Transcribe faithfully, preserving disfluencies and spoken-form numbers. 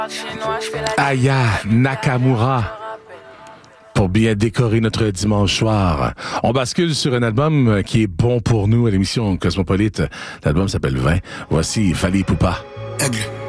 Aya Nakamura pour bien décorer notre dimanche soir. On bascule sur un album qui est bon pour nous à l'émission Cosmopolite. L'album s'appelle vingt. Voici Fally Ipupa. Aigle.